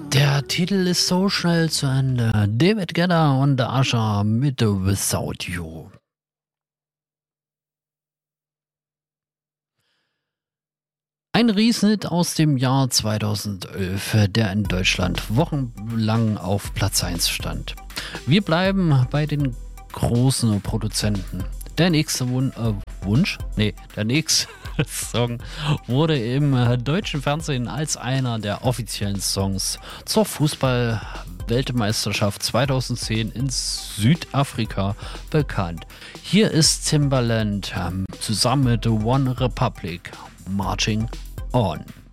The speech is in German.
Der Titel ist so schnell zu Ende. David Guetta und Usher mit Without You. Ein Rieshit aus dem Jahr 2011, der in Deutschland wochenlang auf Platz 1 stand. Wir bleiben bei den großen Produzenten. Der nächste der nächste Song wurde im deutschen Fernsehen als einer der offiziellen Songs zur Fußball-Weltmeisterschaft 2010 in Südafrika bekannt. Hier ist Timbaland zusammen mit One Republic, Marching On.